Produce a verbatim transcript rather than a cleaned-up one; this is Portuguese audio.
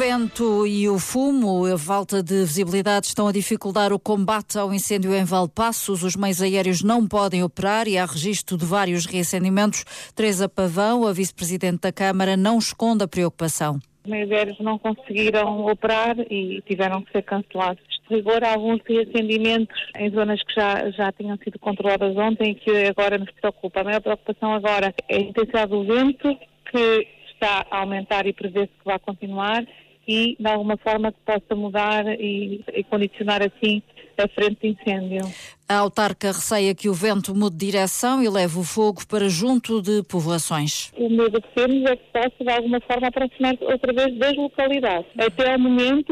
vento e o fumo, a falta de visibilidade estão a dificultar o combate ao incêndio em Valpaços. Os meios aéreos não podem operar e há registro de vários reacendimentos. Teresa Pavão, a vice-presidente da Câmara, não esconde a preocupação. Os meios aéreos não conseguiram operar e tiveram que ser cancelados. Rigor há alguns reacendimentos em zonas que já, já tinham sido controladas ontem e que agora nos preocupa. A maior preocupação agora é a intensidade do vento, que está a aumentar e prevê-se que vai continuar e, de alguma forma, que possa mudar e, e condicionar assim a frente de incêndio. A autarca receia que o vento mude de direção e leve o fogo para junto de povoações. O medo que temos é que possa, de alguma forma, aproximar outra vez das localidades. Até ao momento,